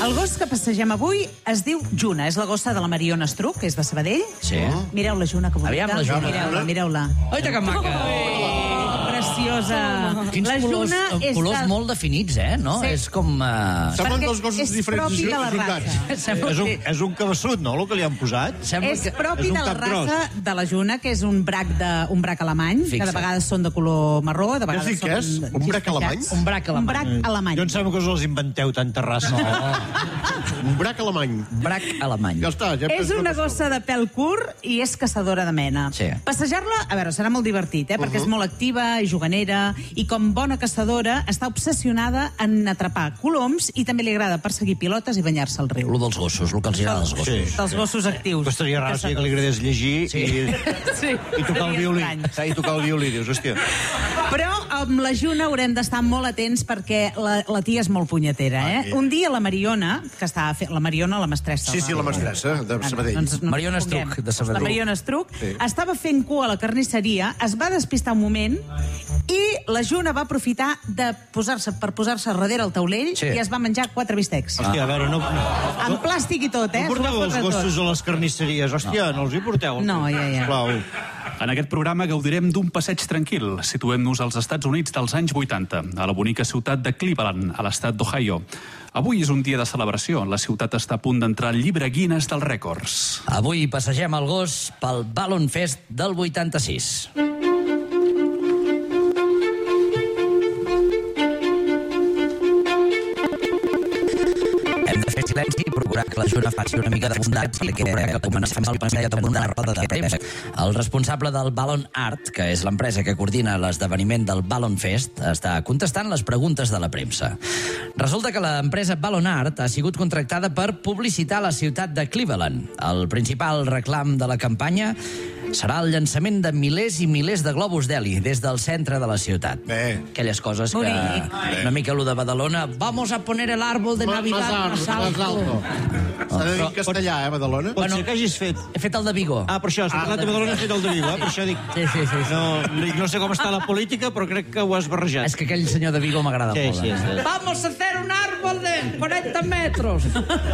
El gos que passegem avui es diu Juna. És la gossa de la Mariona Estruc, que és de Sabadell. Sí. Mireu la Juna, que bonica. Aviam la Juna. Mireu-la. Ai, que maca. Preciosa. Quins La Juna és colors molt definits, no? Sí. És com... Semblen dos gossos diferents propi de la raça. És un cabeçut, no, el que li han posat? És propi de la raça de la Juna, que és un brac alemany, que de vegades són de color marró, de vegades són... Què és? Un brac alemany? Un brac Un brac alemany. Jo em sembla que us els inventeu, tanta raça. Un brac alemany. Brac alemany. Ja està. És una gossa de pèl curt i és caçadora de mena. Sí. Passejar-la, a veure, serà molt divertit, perquè és molt activa i juganera, i com bona caçadora està obsessionada en atrapar coloms i també li agrada perseguir pilotes i banyar-se al riu. Lo dels gossos, el que els agrada dels gossos. Dels gossos actius. Però estaria raro si que li agradés llegir i tocar el violí. I tocar el violí, dius, hòstia. Però amb la Juna haurem d'estar molt atents perquè la tia és molt punyetera, Un dia la Mariona, que estava fent... La Mariona, la mestressa. Sí, la mestressa, de Sabadell. Mariona Estruc, de Sabadell. La Mariona Estruc estava fent cua a la carnisseria, es va despistar un moment i la Juna va aprofitar per posar-se darrere el taulell i es va menjar 4 bistecs. Hòstia, a veure, no... Amb plàstic i tot, No porteu els gossos a les carnisseries, hòstia, no els hi porteu? No, ja. Sisplau. En aquest programa gaudirem d'un passeig tranquil. Situem-nos als Estats Units dels anys 80, a la bonica ciutat de Cleveland, a l'estat d'Ohio. Avui és un dia de celebració. La ciutat està a punt d'entrar al llibre Guinness dels rècords. Avui passegem el gos pel Balloon Fest del 86. Silenci i procurar que la Juna faci una mica d'abundància que comencem el passeig damunt de la roda de premsa. El responsable del Ballon Art, que és l'empresa que coordina l'esdeveniment del Balloon Fest, està contestant les preguntes de la premsa. Resulta que l'empresa Ballon Art ha sigut contractada per publicitar la ciutat de Cleveland. El principal reclam de la campanya serà el llançament de milers i milers de globus d'heli des del centre de la ciutat. Aquelles coses que... Una mica allò de Badalona. Vamos a poner el árbol de Navidad más alto. S'ha de dir en castellà, Badalona? Pot ser que hagis fet... He fet el de Vigo. Per això, has parlat de Badalona, has fet el de Vigo, per això dic... Sí. No sé com està la política, però crec que ho has barrejat. És que aquell senyor de Vigo m'agrada molt. Sí. Vamos a hacer un árbol de 40 metros.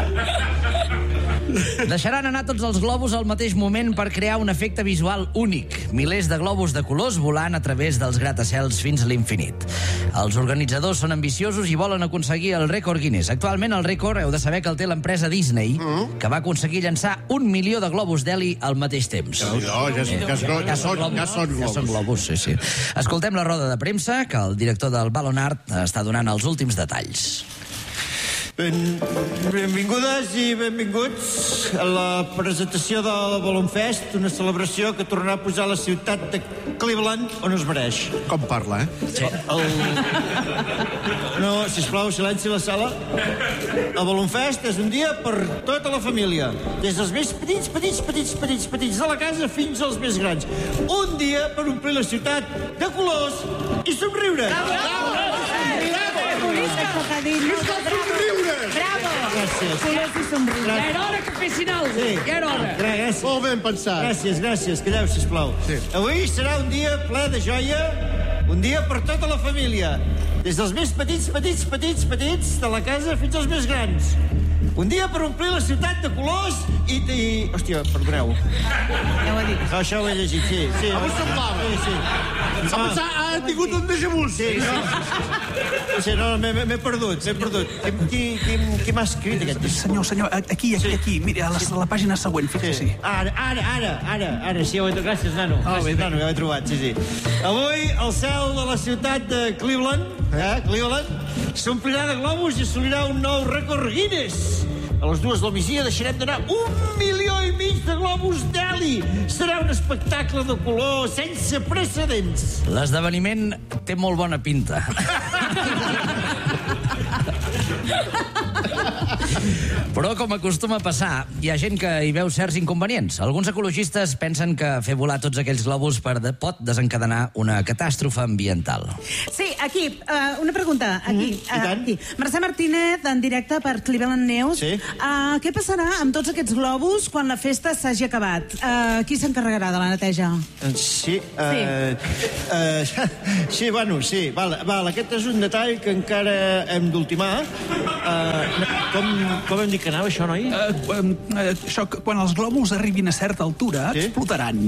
Deixaran anar tots els globus al mateix moment per crear un efecte visual únic. Milers de globus de colors volant a través dels gratacels fins a l'infinit. Els organitzadors són ambiciosos i volen aconseguir el rècord Guinness. Actualment el rècord heu de saber que el té l'empresa Disney, que va aconseguir llançar 1 milió de globus d'heli al mateix temps. Ja són globus, sí. Escoltem la roda de premsa que el director del Ballon Art està donant els últims detalls. Benvingudes i benvinguts a la presentació del Balloon Fest, una celebració que tornarà a posar la ciutat de Cleveland on es mereix. Com parla, Sí. No, sisplau, silenci a la sala. El Balloon Fest és un dia per tota la família, des dels més petits de la casa fins als més grans. Un dia per omplir la ciutat de colors i somriure. Bravo! Gràcies. Colors i somriure. Ja era hora que fessin alguna cosa. Ja era hora. Gràcies. Molt ben pensat. Gràcies. Calleu, sisplau. Sí. Avui serà un dia ple de joia, un dia per tota la família, des dels més petits de la casa fins als més grans. Un dia per omplir la ciutat de colors i... Hòstia, perdoneu. Ja ho he dit. Això ho he llegit, sí. Avui semblava. Sí. Ha tingut un déjà vu. Sí, no, m'he perdut. Qui m'ha escrit aquest disc? Senyor, aquí. Mira, a la pàgina següent, fixi-s'hi. Ara, sí, gràcies, nano. Gràcies, nano, ja ho he trobat, sí. Avui el cel de la ciutat de Cleveland, s'omplirà de globus i assolirà un nou rècord Guinness. A les 2 del migdia deixarem d'anar 1,5 milió de globus d'heli. Serà un espectacle de color sense precedents. L'esdeveniment té molt bona pinta. Però, com acostuma a passar, hi ha gent que hi veu certs inconvenients. Alguns ecologistes pensen que fer volar tots aquells globus pot desencadenar una catàstrofe ambiental. Sí, aquí, una pregunta. Aquí. Mercè Martínez, en directe per Cleveland News. Sí. Què passarà amb tots aquests globus quan la festa s'hagi acabat? Qui s'encarregarà de la neteja? Sí. Val, aquest és un detall que encara hem d'ultimar. Com Com hem dit que anava, això, noi? Això, quan els globus arribin a certa altura, explotaran.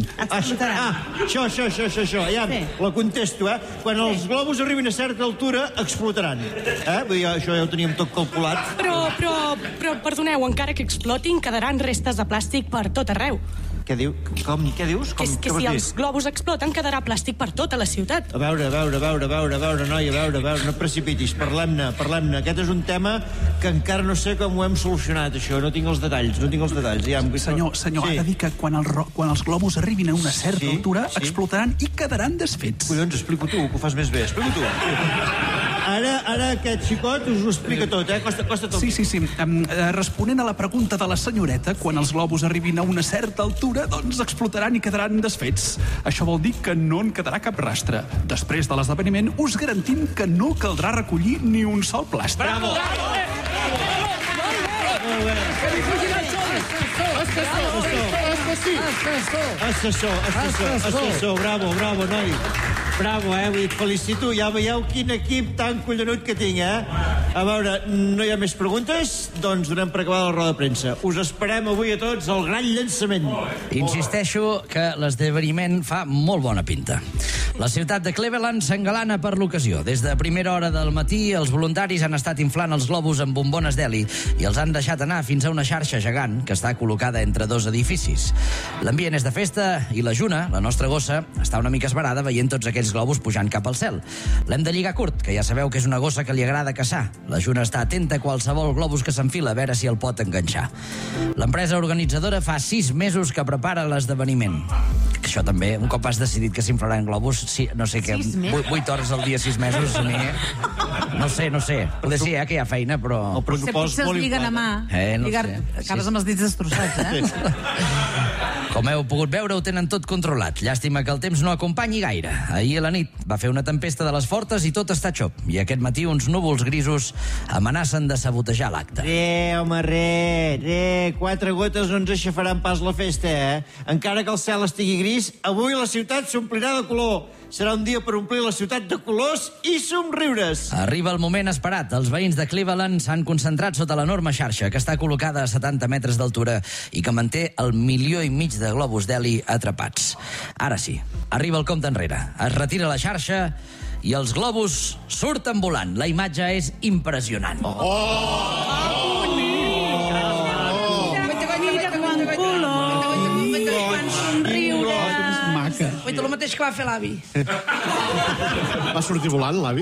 Això. Ja, la contesto, Quan els globus arribin a certa altura, explotaran. Vull dir, això ja ho teníem tot calculat. Però, perdoneu, encara que explotin, quedaran restes de plàstic per tot arreu. Què dius? Que si els globus exploten, quedarà plàstic per tota la ciutat. A veure, noi, a veure, no et precipitis, parlem-ne. Aquest és un tema que encara no sé com ho hem solucionat, això, no tinc els detalls. Senyor, ha de dir que quan els globus arribin a una certa altura, explotaran i quedaran desfets. Collons, explico tu, que ho fas més bé, explico tu. Ara aquest xicot us ho explica tot, costa tot. Sí. Responent a la pregunta de la senyoreta, quan els globus arribin a una certa altura, doncs explotaran i quedaran desfets. Això vol dir que no en quedarà cap rastre. Després de l'esdeveniment, us garantim que no caldrà recollir ni un sol plàstic. Bravo! Assessor, bravo, noi. Bravo, et felicito. Ja veieu quin equip tan collonut que tinc, A veure, no hi ha més preguntes? Doncs donem per acabada la roda de premsa. Us esperem avui a tots al gran llançament. Insisteixo que l'esdeveniment fa molt bona pinta. La ciutat de Cleveland s'engalana per l'ocasió. Des de primera hora del matí, els voluntaris han estat inflant els globus amb bombones d'heli i els han deixat anar fins a una xarxa gegant que està col·locada entre dos edificis. L'ambient és de festa i la Juna, la nostra gossa, està una mica esverada veient tots aquells globus pujant cap al cel. L'hem de lligar curt, que ja sabeu que és una gossa que li agrada caçar. La Juna està atenta a qualsevol globus que s'enfila a veure si el pot enganxar. L'empresa organitzadora fa 6 mesos que prepara l'esdeveniment. Això també, un cop has decidit que s'inflaran globus, sí, no sé què, 8 hores al dia, 6 mesos, no sé. Potser sí, que hi ha feina, però... El pressupost molt lliguen a mà. No sé. Acabes amb els dits destrossats, Com heu pogut veure, ho tenen tot controlat. Llàstima que el temps no acompanyi gaire. Ahir a la nit va fer una tempesta de les fortes i tot està xop. I aquest matí uns núvols grisos amenacen de sabotejar l'acte. Home, 4 gotes no ens aixafaran pas la festa, Encara que el cel estigui gris, avui la ciutat s'omplirà de color. Serà un dia per omplir la ciutat de colors i somriures. Arriba el moment esperat. Els veïns de Cleveland s'han concentrat sota l'enorme xarxa que està col·locada a 70 metres d'altura i que manté el 1,5 milió de globus d'heli atrapats. Ara sí, arriba el compte enrere. Es retira la xarxa i els globus surten volant. La imatge és impressionant. Oita, el mateix que va fer l'avi. Va sortir volant, l'avi?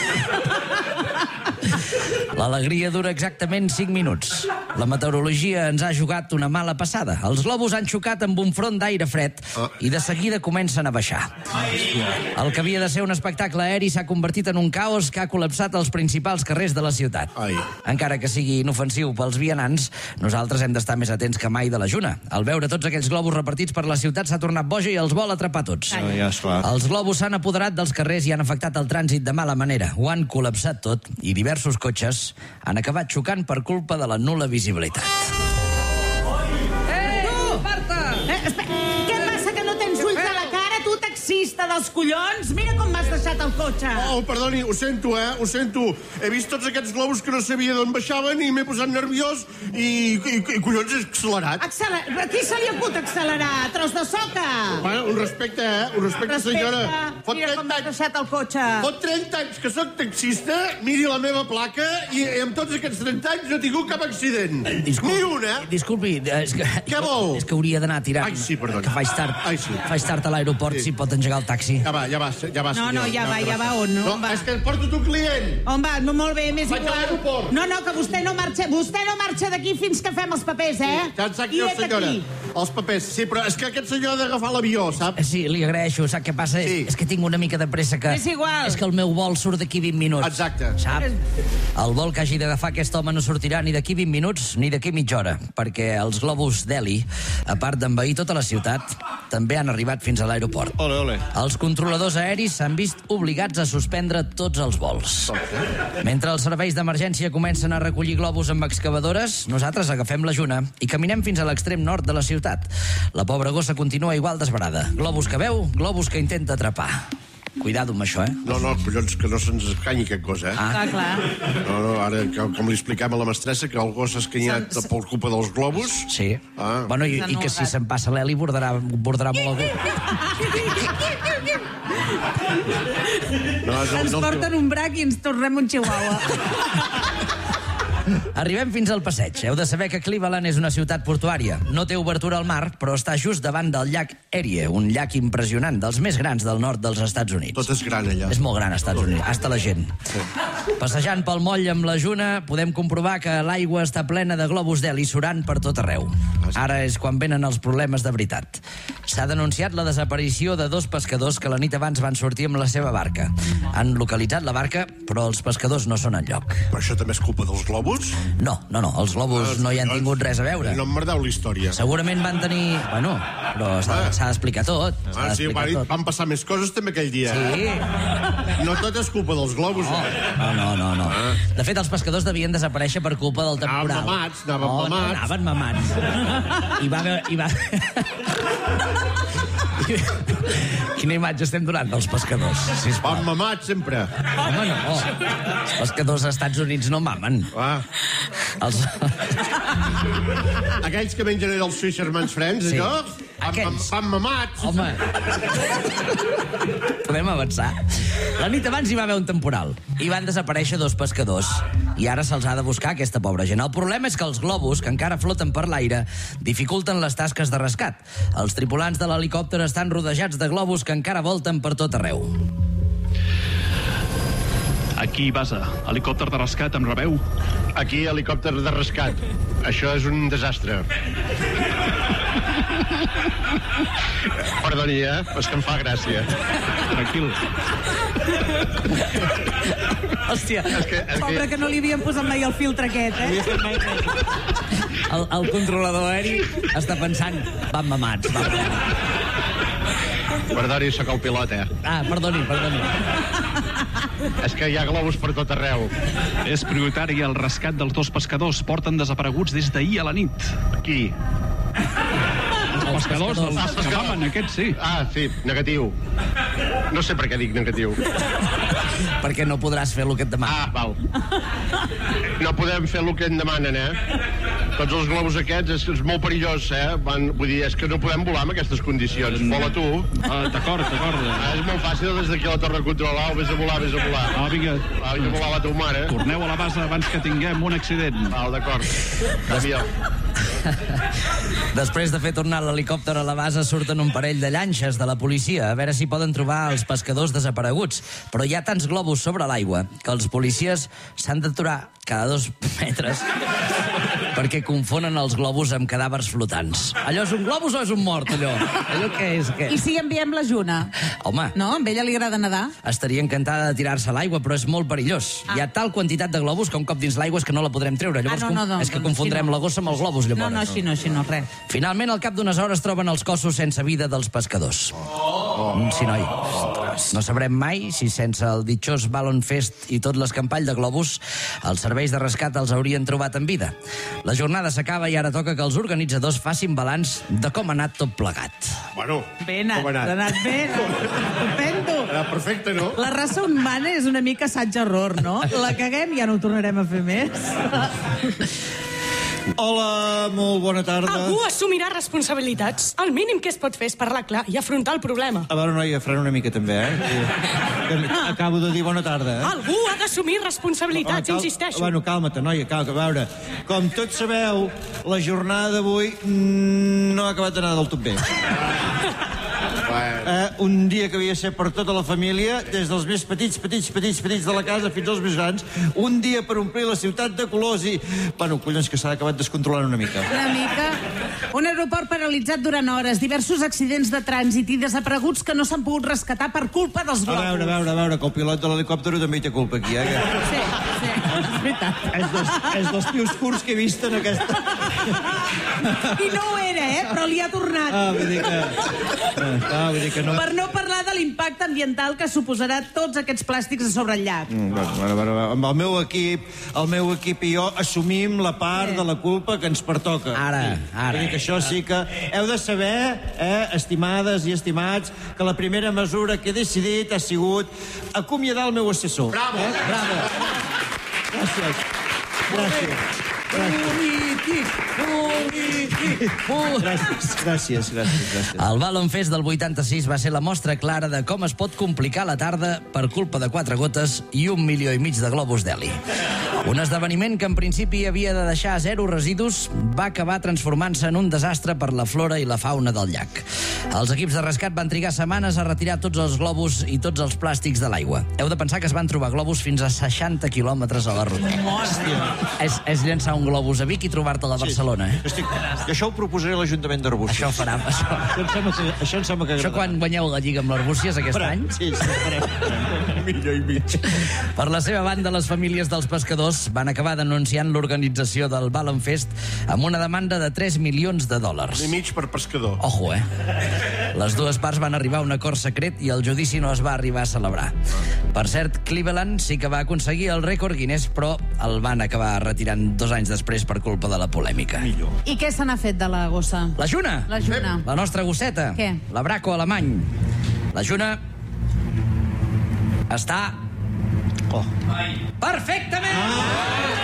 L'alegria dura exactament 5 minuts. La meteorologia ens ha jugat una mala passada. Els globus han xocat amb un front d'aire fred i de seguida comencen a baixar. El que havia de ser un espectacle aeri s'ha convertit en un caos que ha col·lapsat els principals carrers de la ciutat. Encara que sigui inofensiu pels vianants, nosaltres hem d'estar més atents que mai de la Juna. Al veure tots aquells globus repartits per la ciutat s'ha tornat boja i els vol atrapar tots. Els globus s'han apoderat dels carrers i han afectat el trànsit de mala manera. Ho han col·lapsat tot i diversos cotxes han acabat xocant per culpa de la nul·la visibilitat. Tu! Marta! Què passa, que no tens ulls a la cara, tu, taxista dels collons? Mira com m'has deixat el cotxe. Perdoni, ho sento, ho sento. He vist tots aquests globus que no sabia d'on baixaven i m'he posat nerviós i collons, he accelerat. A qui se li acut accelerar? Tros de soca! Bueno, un respecte, senyora. Mira com m'has deixat el cotxe. Fot 30 anys que sóc taxista, miri la meva placa i amb tots aquests 30 anys no he tingut cap accident. Ni una. Disculpi, Què vol? És que hauria d'anar tirant. Ai, sí, perdona. Que faig tard a l'aeroport, si pot engegar el taxi. Ja va, No, ja va, on? No, és que porto tu client. On va? No, molt bé, més Vaig a l'aeroport. No, que vostè no marxa d'aquí fins que fem els papers, Ja en sap jo, senyora. Els papers. Sí, però és que aquest senyor ha d'agafar l'avió, sap? Sí, li agraeixo. Sap què passa? Sí. És que tinc una mica de pressa que... És igual. És que el meu vol surt d'aquí 20 minuts. Exacte. Sap? El vol que hagi d'agafar aquest home no sortirà ni d'aquí 20 minuts ni d'aquí mitja hora, perquè els globus d'heli, a part d'envair tota la ciutat, també han arribat fins a l'aeroport. Ole. Els controladors aeris s'han vist obligats a suspendre tots els vols. Mentre els serveis d'emergència comencen a recollir globus amb excavadores, nosaltres agafem la Juna i caminem fins a l'extrem nord de la ciutat. La pobra gossa continua igual d'esverada. Globus que veu, globus que intenta atrapar. Cuidado amb això, No, collons, que no se'ns escanyi aquest gos, Clar. No, ara, com li expliquem a la mestressa, que el gos s'ha escanyat per culpa dels globus. Sí. Bueno, i que si se'n passa l'Eli bordarà molt algú. Ens porten un brac i ens tornem un chihuahua. Arribem fins al passeig. Heu de saber que Cleveland és una ciutat portuària. No té obertura al mar, però està just davant del llac Erie, un llac impressionant, dels més grans del nord dels Estats Units. Tot és gran, allà. És molt gran, als Estats Units. Hasta la gent. Passejant pel moll amb la Juna, podem comprovar que l'aigua està plena de globus d'heli surant per tot arreu. Ara és quan venen els problemes de veritat. S'ha denunciat la desaparició de 2 pescadors que la nit abans van sortir amb la seva barca. Han localitzat la barca, però els pescadors no són enlloc. Però això també és culpa dels globus? No, els globus no hi han tingut res a veure. No emmerdeu la història. Segurament van tenir... Bueno, però s'ha d'explicar tot. Sí, van passar més coses també aquell dia. Sí. No tot és culpa dels globus. No. De fet, els pescadors devien desaparèixer per culpa del temporal. Anaven mamats. I va haver... Quina imatge estem donant dels pescadors? Van mamats, sempre. Home, no. Els pescadors als Estats Units no mamen. Aquells que mengen els Fisherman's Friends, allò, van mamats. Home. Podem avançar. La nit abans hi va haver un temporal i van desaparèixer 2 pescadors. I ara se'ls ha de buscar aquesta pobra gent. El problema és que els globus, que encara floten per l'aire, dificulten les tasques de rescat. Els tripulants de l'helicòpter estan rodejats de globus que encara volten per tot arreu. Aquí, base. Helicòpter de rescat, em rebeu? Aquí, helicòpter de rescat. Això és un desastre. Perdoni, és que em fa gràcia. Tranquil. Hòstia, pobre que no li havien posat mai el filtre aquest, El controlador aeri està pensant, van mamats. Perdoni, sóc el pilot, Perdoni. És que hi ha globus per tot arreu. És prioritari el rescat dels 2 pescadors. Porten desapareguts des d'ahir a la nit. Qui? Els pescadors que mamen, aquests sí. Sí, negatiu. No sé per què dic negatiu. Perquè no podràs fer el que et demanen. Val. No podem fer el que em demanen, Tots els globus aquests és molt perillós, Vull dir, és que no podem volar en aquestes condicions. Vola tu. D'acord. És molt fàcil des d'aquí a la torre controlar. Vés a volar. Vinga. Vés a volar la teva mare. Torneu a la base abans que tinguem un accident. D'acord. Avió. Després de fer tornar l'helicòpter a la base, surten un parell de llanxes de la policia a veure si poden trobar els pescadors desapareguts. Però hi ha tants globus sobre l'aigua que els policies s'han d'aturar cada 2 metres perquè confonen els globus amb cadàvers flotants. Allò és un globus o és un mort, allò? Allò què és? I si enviem la Juna? Home. No? A ella li agrada nedar? Estaria encantada de tirar-se a l'aigua, però és molt perillós. Hi ha tal quantitat de globus que un cop dins l'aigua és que no la podrem treure. Llavors és que confondrem la gossa amb els globus, llavors. No, així no, res. Finalment, al cap d'unes hores, troben els cossos sense vida dels pescadors. Sí, noi. No sabrem mai si sense el ditxós Ballon Fest i tot l'escampall de globus els serveis de rescat els haurien trobat en vida. La jornada s'acaba i ara toca que els organitzadors facin balanç de com ha anat tot plegat. Bueno, ben anat bé. Estupendo. Perfecte, no? La raça humana és una mica assaig-error, no? La caguem i ja no ho tornarem a fer més. Hola, molt bona tarda. Algú assumirà responsabilitats. El mínim que es pot fer és parlar clar i afrontar el problema. A veure, noia, frena una mica també, Acabo de dir bona tarda, Algú ha d'assumir responsabilitats, insisteixo. Bueno, calma't, noia, a veure. Com tots sabeu, la jornada d'avui no ha acabat d'anar del tot bé. Un dia que havia de ser per tota la família, des dels més petits de la casa fins als més grans, un dia per omplir la ciutat de colors i... Bueno, collons, que s'ha acabat descontrolant una mica. Una mica. Un aeroport paralitzat durant hores, diversos accidents de trànsit i desapareguts que no s'han pogut rescatar per culpa dels globus. A veure, que el pilot de l'helicòpter també hi té culpa aquí, Sí. És veritat. És dels pius curts que he vist en aquesta... I no ho era, però li ha tornat. Vull dir que no... Per no parlar de l'impacte ambiental que suposarà tots aquests plàstics a sobre el llac. Amb el meu equip i jo assumim la part de la culpa que ens pertoca. Ara. Vull dir que això sí que heu de saber, estimades i estimats, que la primera mesura que he decidit ha sigut acomiadar el meu assessor. Bravo! Bravo! Gràcies. Gràcies. El Ballon Fest del 86 va ser la mostra clara de com es pot complicar la tarda per culpa de 4 gotes i 1,5 milió de globus d'heli. Un esdeveniment que en principi havia de deixar 0 residus va acabar transformant-se en un desastre per la flora i la fauna del llac. Els equips de rescat van trigar setmanes a retirar tots els globus i tots els plàstics de l'aigua. Heu de pensar que es van trobar globus fins a 60 quilòmetres a la rodella. És llençar un globus a Vic i trobar-te'l a Barcelona, Jo això ho proposaré a l'Ajuntament d'Arbúcies. Això ho farà. Això em sembla que Això quan guanyeu la Lliga amb l'Arbúcies aquest any? Sí, farem. 1,5 milió. Per la seva banda, les famílies dels pescadors van acabar denunciant l'organització del Ballon Fest amb una demanda de $3 milions. I mig per pescador. Ojo, Les dues parts van arribar a un acord secret i el judici no es va arribar a celebrar. Per cert, Cleveland sí que va aconseguir el rècord Guinness, però el van acabar retirant 2 anys després per culpa de la polèmica. I què se n'ha fet de la gossa? La Juna! La Juna. La nostra gosseta. Què? La Braco alemany. La Juna està... Perfectament!